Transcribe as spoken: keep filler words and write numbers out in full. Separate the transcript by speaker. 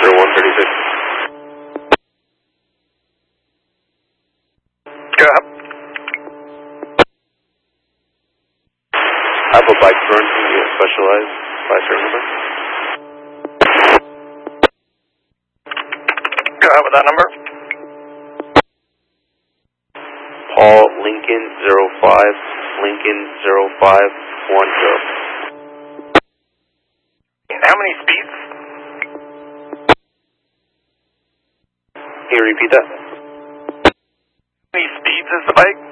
Speaker 1: one thirty-six.
Speaker 2: Go up.
Speaker 1: I have a bike burn. Can you get specialized by certain number?
Speaker 2: Go ahead with that number.
Speaker 1: Paul Lincoln zero five, Lincoln zero five one zero.
Speaker 2: How many speeds?
Speaker 1: Can you repeat that?
Speaker 2: How many speeds is the bike?